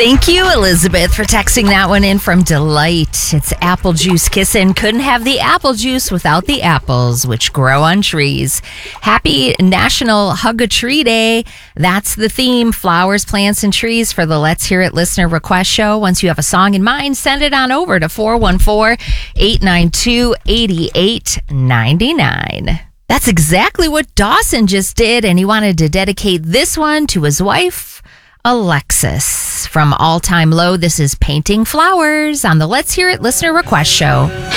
Thank you, Elizabeth, for texting that one in from Delight. It's Apple Juice Kissin'. Couldn't have the apple juice without the apples, which grow on trees. Happy National Hug a Tree Day. That's the theme, flowers, plants, and trees for the Let's Hear It listener request show. Once you have a song in mind, send it on over to 414-892-8899. That's exactly what Dawson just did, and he wanted to dedicate this one to his wife, Alexis. From All Time Low, this is Painting Flowers on the Let's Hear It listener request show.